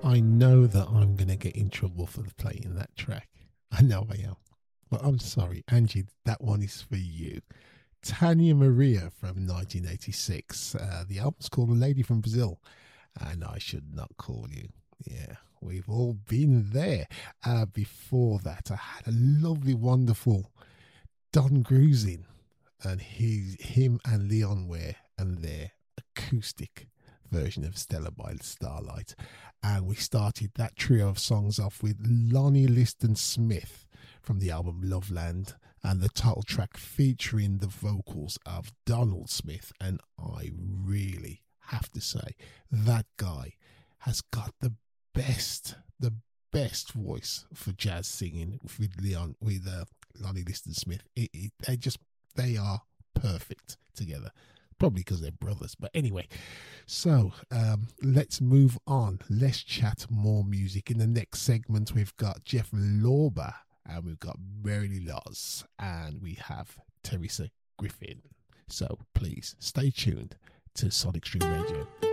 I know that I'm going to get in trouble for playing that track. I know I am. But I'm sorry, Angie, that one is for you. Tanya Maria from 1986. The album's called A Lady from Brazil. And I should not call you. Yeah, we've all been there. Before that, I had a lovely, wonderful Don Grusin and him and Leon Ware and their acoustic version of Stella by Starlight. And we started that trio of songs off with Lonnie Liston Smith from the album Loveland, and the title track featuring the vocals of Donald Smith. And I really have to say, that guy has got the best voice for jazz singing with Lonnie Liston Smith. They are perfect together. Probably because they're brothers. But anyway, so let's move on. Let's chat more music. In the next segment, we've got Jeff Lorber, and we've got Mary Laws, and we have Teresa Griffin. So please stay tuned to Sonic Stream Radio.